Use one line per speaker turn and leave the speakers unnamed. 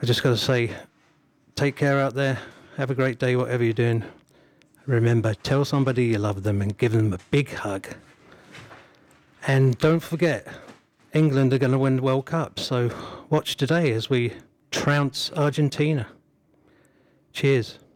I just got to say, take care out there. Have a great day, whatever you're doing. Remember, tell somebody you love them and give them a big hug. And don't forget, England are going to win the World Cup. So watch today as we trounce Argentina. Cheers.